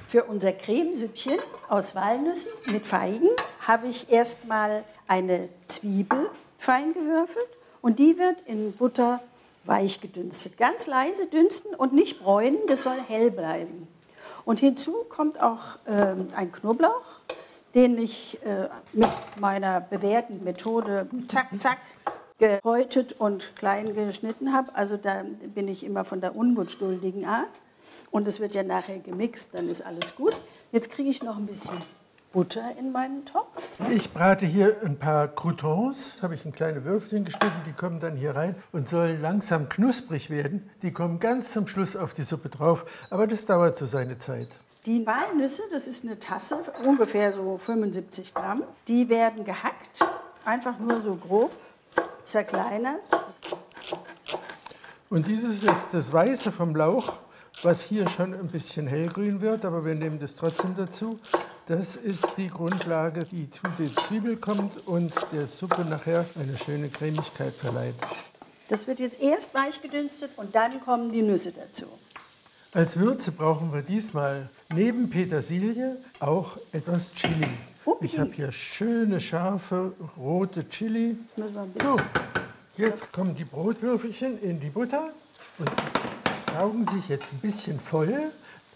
Für unser Cremesüppchen aus Walnüssen mit Feigen habe ich erstmal eine Zwiebel fein gewürfelt und die wird in Butter weich gedünstet. Ganz leise dünsten und nicht bräunen, das soll hell bleiben. Und hinzu kommt auch ein Knoblauch, den ich mit meiner bewährten Methode zack, zack gehäutet und klein geschnitten habe. Also da bin ich immer von der ungutduldigen Art. Und es wird ja nachher gemixt, dann ist alles gut. Jetzt kriege ich noch ein bisschen Butter in meinen Topf. Ich brate hier ein paar Croutons, habe ich in kleine Würfelchen geschnitten, die kommen dann hier rein und sollen langsam knusprig werden. Die kommen ganz zum Schluss auf die Suppe drauf, aber das dauert so seine Zeit. Die Walnüsse, das ist eine Tasse, ungefähr so 75 Gramm, die werden gehackt, einfach nur so grob zerkleinert. Und dieses ist jetzt das Weiße vom Lauch, was hier schon ein bisschen hellgrün wird, aber wir nehmen das trotzdem dazu. Das ist die Grundlage, die zu der Zwiebel kommt und der Suppe nachher eine schöne Cremigkeit verleiht. Das wird jetzt erst weich gedünstet und dann kommen die Nüsse dazu. Als Würze brauchen wir diesmal neben Petersilie auch etwas Chili. Ich habe hier schöne, scharfe, rote Chili. So, jetzt kommen die Brotwürfelchen in die Butter und saugen sich jetzt ein bisschen voll.